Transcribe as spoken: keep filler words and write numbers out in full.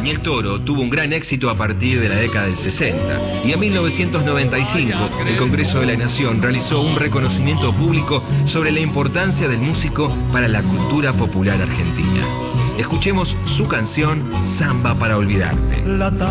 Daniel Toro tuvo un gran éxito a partir de la década del sesenta y en mil novecientos noventa y cinco el Congreso de la Nación realizó un reconocimiento público sobre la importancia del músico para la cultura popular argentina. Escuchemos su canción Samba para olvidarte.